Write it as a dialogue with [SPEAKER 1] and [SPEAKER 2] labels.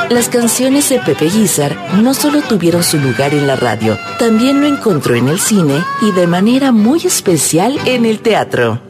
[SPEAKER 1] Las canciones de Pepe Guízar no solo tuvieron su lugar en la radio, también lo encontró en el cine y de manera muy especial en el teatro.